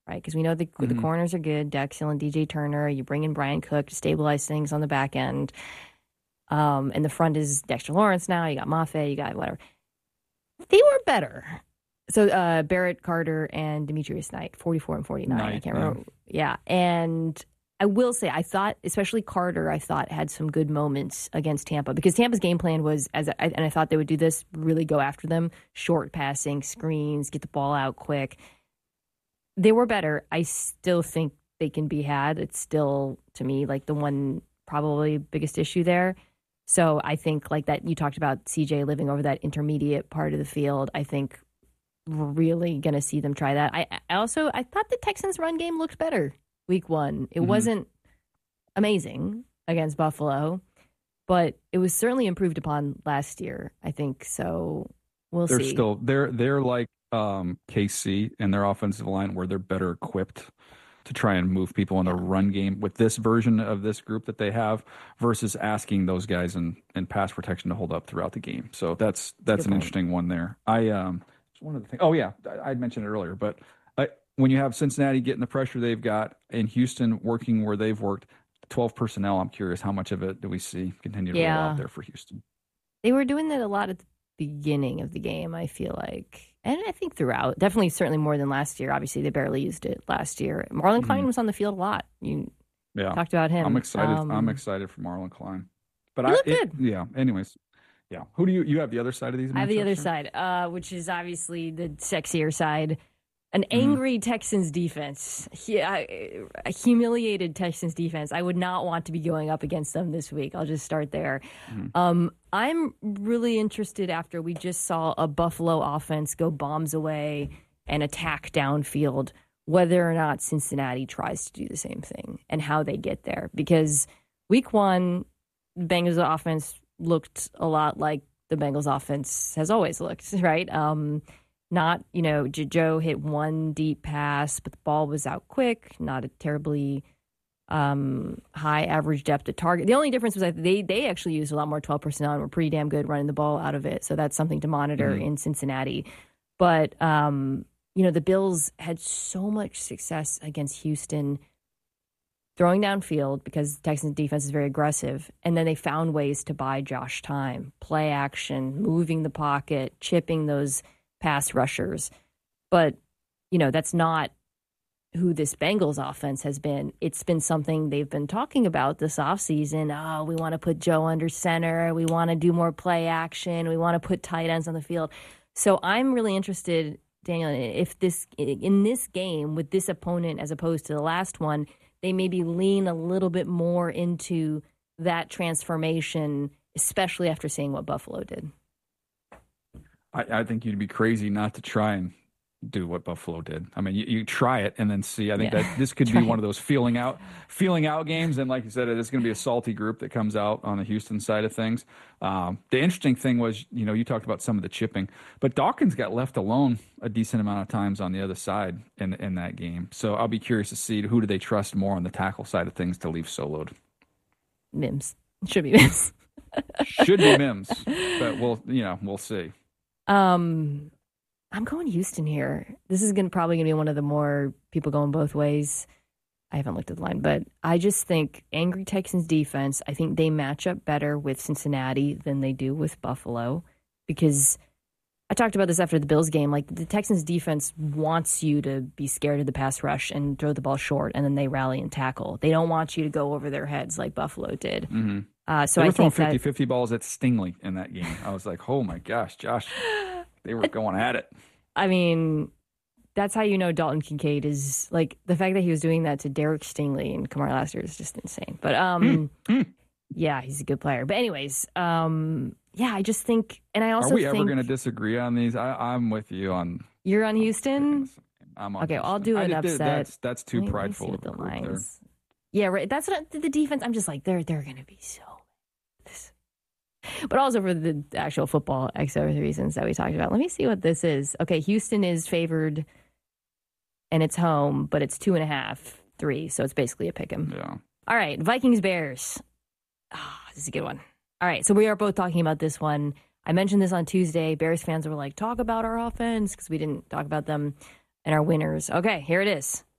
right? Because we know the corners are good. Dex Hill and DJ Turner. You bring in Brian Cook to stabilize things on the back end. And the front is Dexter Lawrence now. You got Mafe. You got whatever. They were better. So Barrett Carter and Demetrius Knight, 44 and 49. I can't remember. Yeah. And I will say, I thought, especially Carter, had some good moments against Tampa because Tampa's game plan was, and I thought they would do this, really go after them, short passing, screens, get the ball out quick. They were better. I still think they can be had. It's still, to me, like the one probably biggest issue there. So I think like that you talked about CJ living over that intermediate part of the field. I think we're really going to see them try that. I thought the Texans' run game looked better week one. It wasn't amazing against Buffalo, but it was certainly improved upon last year, I think. So we'll see. They're like KC and their offensive line where they're better equipped to try and move people in the run game with this version of this group that they have versus asking those guys in pass protection to hold up throughout the game. So that's an interesting one there. One of the things. Oh yeah, I'd mentioned it earlier, but when you have Cincinnati getting the pressure they've got and Houston working where they've worked, 12 personnel, I'm curious how much of it do we see continue to roll out there for Houston? They were doing that a lot at the beginning of the game, I feel like. And I think throughout, definitely, certainly more than last year. Obviously, they barely used it last year. Marlon Klein was on the field a lot. You talked about him. I'm excited. I'm excited for Marlon Klein. But he looked good. Yeah. Anyways, yeah. Who do you have the other side of these? I have the other side, which is obviously the sexier side. An angry Texans defense. A humiliated Texans defense. I would not want to be going up against them this week. I'll just start there. I'm really interested after we just saw a Buffalo offense go bombs away and attack downfield, whether or not Cincinnati tries to do the same thing and how they get there. Because week one, Bengals offense looked a lot like the Bengals offense has always looked, right? Joe hit one deep pass, but the ball was out quick, not a terribly high average depth to target. The only difference was that they actually used a lot more 12 personnel and were pretty damn good running the ball out of it. So that's something to monitor in Cincinnati. But, the Bills had so much success against Houston throwing downfield because the Texans defense is very aggressive. And then they found ways to buy Josh time, play action, moving the pocket, chipping those pass rushers. But, that's not who this Bengals offense has been. It's been something they've been talking about this offseason. Oh, we want to put Joe under center. We want to do more play action. We want to put tight ends on the field. So I'm really interested, Daniel, if in this game with this opponent as opposed to the last one, they maybe lean a little bit more into that transformation, especially after seeing what Buffalo did. I think you'd be crazy not to try and do what Buffalo did. I mean, you try it and then see. I think that this could be one of those feeling out games. And like you said, it's going to be a salty group that comes out on the Houston side of things. The interesting thing was, you talked about some of the chipping, but Dawkins got left alone a decent amount of times on the other side in that game. So I'll be curious to see who do they trust more on the tackle side of things to leave soloed. Mims. Should be Mims. Should be Mims. But we'll see. I'm going Houston here. This is probably going to be one of the more people going both ways. I haven't looked at the line, but I just think angry Texans defense, I think they match up better with Cincinnati than they do with Buffalo because I talked about this after the Bills game. Like the Texans defense wants you to be scared of the pass rush and throw the ball short, and then they rally and tackle. They don't want you to go over their heads like Buffalo did. So they were throwing 50-50 balls at Stingley in that game. I was like, oh my gosh, Josh, they were going at it. I mean, that's how you know Dalton Kincaid is like the fact that he was doing that to Derek Stingley and Kamar Lassiter is just insane. But yeah, he's a good player. But anyways, I just think, and I also think. Are we ever going to disagree on these? I'm with you on. You're on Houston. I'm on. Okay, Houston. I'll do an upset. That's too prideful. The lines. Yeah, right. That's what the defense. I'm just like they're going to be so. But also for the actual football reasons that we talked about. Let me see what this is. Okay, Houston is favored, and it's home, but it's 2.5, 3, so it's basically a pick 'em. Yeah. All right, Vikings-Bears. This is a good one. All right, so we are both talking about this one. I mentioned this on Tuesday. Bears fans were like, talk about our offense, because we didn't talk about them and our winners. Okay, here it is.